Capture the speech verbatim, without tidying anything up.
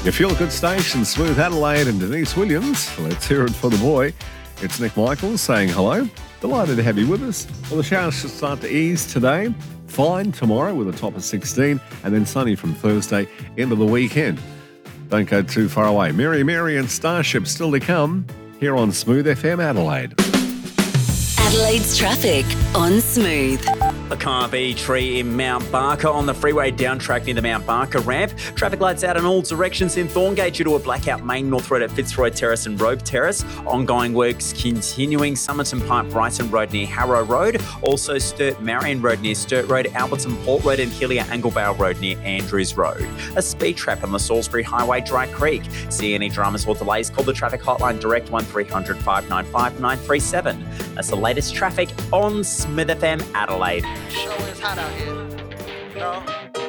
Your feel-good station, Smooth Adelaide and Denise Williams. Let's hear it for the boy. It's Nick Michaels saying hello. Delighted to have you with us. Well, the showers should start to ease today. Fine tomorrow with a top of sixteen, and then sunny from Thursday into the weekend. Don't go too far away. Mary Mary and Starship still to come here on Smooth F M Adelaide. Adelaide's traffic on Smooth. The Carby tree in Mount Barker on the freeway down track near the Mount Barker ramp. Traffic lights out in all directions in Thorngate due to a blackout main North Road at Fitzroy Terrace and Robe Terrace. Ongoing works continuing Somerton Pipe Brighton Road near Harrow Road. Also Sturt Marion Road near Sturt Road, Alberton Port Road and Hillier Anglebale Road near Andrews Road. A speed trap on the Salisbury Highway Dry Creek. See any dramas or delays, call the traffic hotline direct one three hundred five nine five nine three seven. That's the latest traffic on Smith F M Adelaide. Sure is hot out here. No.